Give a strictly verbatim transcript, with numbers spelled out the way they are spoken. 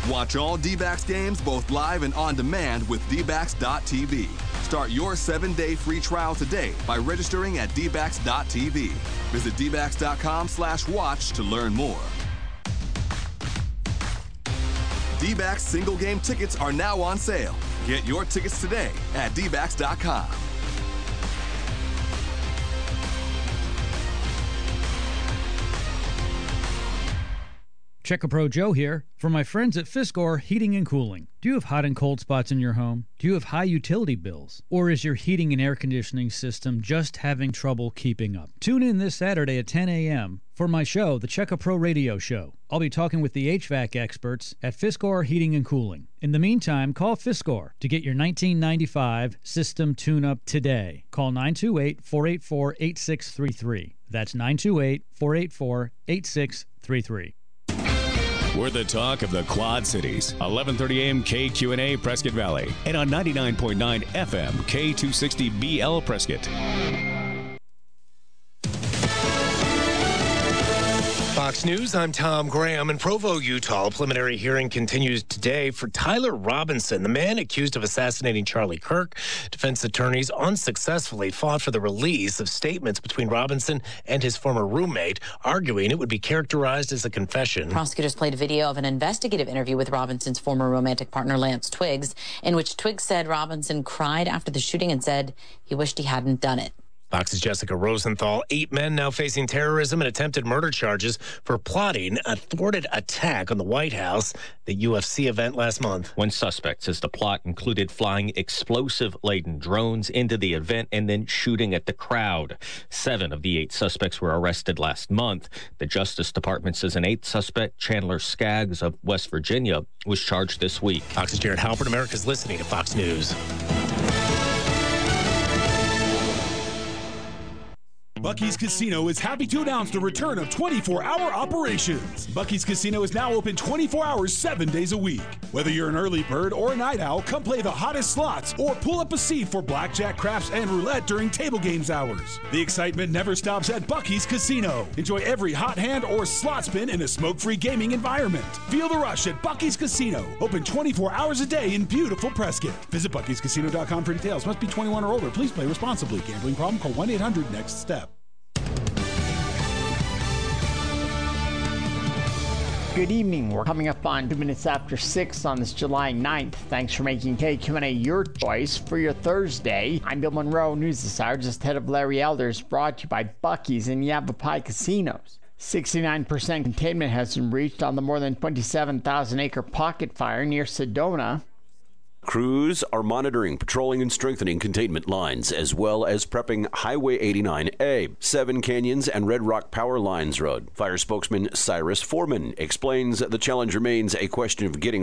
Watch all D-backs games both live and on demand with D backs dot T V. Start your seven-day free trial today by registering at D backs dot T V. Visit D backs dot com slash watch to learn more. D-backs single game tickets are now on sale. Get your tickets today at D backs dot com. Checkapro Joe here. For my friends at Fiskor Heating and Cooling. Do you have hot and cold spots in your home? Do you have high utility bills? Or is your heating and air conditioning system just having trouble keeping up? Tune in this Saturday at ten a.m. for my show, the Checkapro Radio Show. I'll be talking with the H V A C experts at Fiskor Heating and Cooling. In the meantime, call Fiskor to get your nineteen ninety-five system tune-up today. Call nine two eight, four eight four, eight six three three. That's nine two eight, four eight four, eight six three three. We're the talk of the Quad Cities. eleven thirty a.m. K Q and A Prescott Valley. And on ninety-nine point nine F M K two sixty B L Prescott. Fox News, I'm Tom Graham. In Provo, Utah, a preliminary hearing continues today for Tyler Robinson, the man accused of assassinating Charlie Kirk. Defense attorneys unsuccessfully fought for the release of statements between Robinson and his former roommate, arguing it would be characterized as a confession. Prosecutors played video of an investigative interview with Robinson's former romantic partner, Lance Twiggs, in which Twiggs said Robinson cried after the shooting and said he wished he hadn't done it. Fox's Jessica Rosenthal. Eight men now facing terrorism and attempted murder charges for plotting a thwarted attack on the White House, the U F C event last month. One suspect says the plot included flying explosive-laden drones into the event and then shooting at the crowd. Seven of the eight suspects were arrested last month. The Justice Department says an eighth suspect, Chandler Skaggs of West Virginia, was charged this week. Fox's Jared Halpert. America's listening to Fox News. Buc-ee's Casino is happy to announce the return of twenty-four hour operations. Buc-ee's Casino is now open twenty-four hours, seven days a week. Whether you're an early bird or a night owl, come play the hottest slots or pull up a seat for blackjack, craps, and roulette during table games hours. The excitement never stops at Buc-ee's Casino. Enjoy every hot hand or slot spin in a smoke-free gaming environment. Feel the rush at Buc-ee's Casino. Open twenty-four hours a day in beautiful Prescott. Visit Buc Ee's Casino dot com for details. Must be twenty-one or older. Please play responsibly. Gambling problem? Call one eight hundred next step. Good evening. We're coming up on two minutes after six on this July ninth. Thanks for making K Q and A your choice for your Thursday. I'm Bill Monroe. News this hour just ahead of Larry Elders, brought to you by Buc-ee's and Yavapai Casinos. sixty-nine percent containment has been reached on the more than twenty-seven thousand acre pocket fire near Sedona. Crews are monitoring, patrolling, and strengthening containment lines, as well as prepping Highway eighty-nine A, Seven Canyons, and Red Rock Power Lines Road. Fire spokesman Cyrus Foreman explains the challenge remains a question of getting